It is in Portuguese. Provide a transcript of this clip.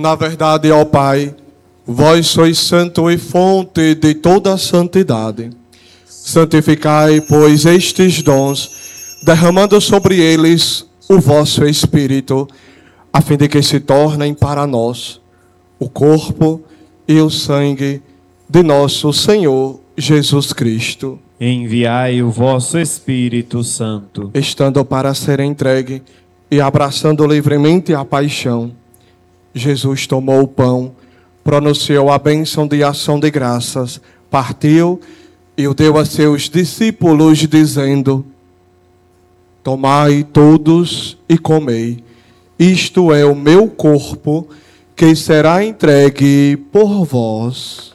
Na verdade, ó Pai, vós sois santo e fonte de toda a santidade. Santificai, pois, estes dons, derramando sobre eles o vosso Espírito, a fim de que se tornem para nós o corpo e o sangue de nosso Senhor Jesus Cristo. Enviai o vosso Espírito Santo. Estando para ser entregue e abraçando livremente a paixão, Jesus tomou o pão, pronunciou a bênção de ação de graças, partiu e o deu a seus discípulos, dizendo: tomai todos e comei, isto é o meu corpo, que será entregue por vós.